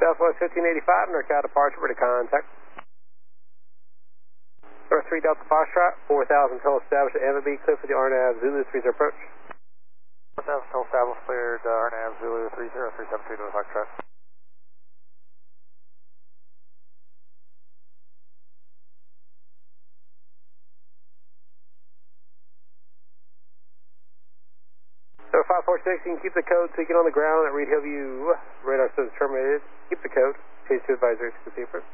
Southwest 1585, NorCal departure, ready to contact. North 3 Delta Foxtrot, 4,000 total established at Ava B, clear for the RNAV Zulu 30 approach. 4,000 total established, cleared RNAV Zulu 30373 to the Foxtrot. So 546, you can keep the code so you get on the ground at Reed Hillview. Radar says terminated. Keep the code. Change to advisory to the approach.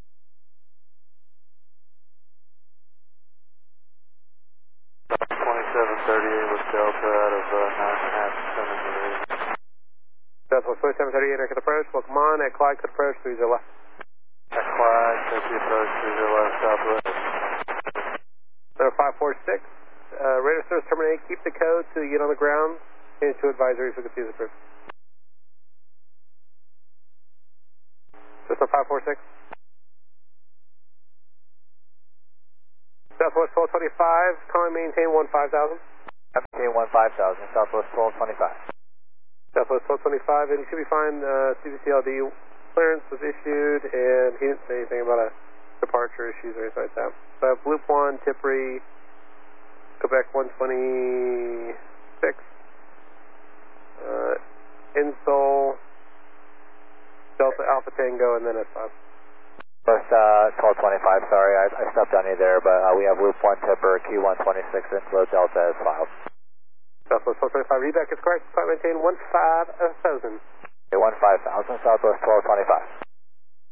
2738 with Delta out of 9.5, 7 Southwest 2738, NorCal approach. Welcome on at Clyde, could approach 30 left. At Clyde, take the approach 30 left, southwest. So 546, radar service terminated. Keep the code so you get on the ground. Change to advisory so we can see the approach. System 546. Southwest 1225, calling maintain 15,000. Maintain 15,000, Southwest 1225. Southwest 1225, and you should be fine. CVCLD clearance was issued, and he didn't say anything about a departure issues or anything like that. So I have Loop 1, Tippery, Quebec 126, Insole, Delta Alpha Tango, and then S5. First, 1225, sorry, I stepped on you there, but we have Loop 1 Tipper, Q126, inflow Delta as filed. Southwest 1225, readback is correct, flight maintain 15,000. Okay, 15,000, Southwest 1225.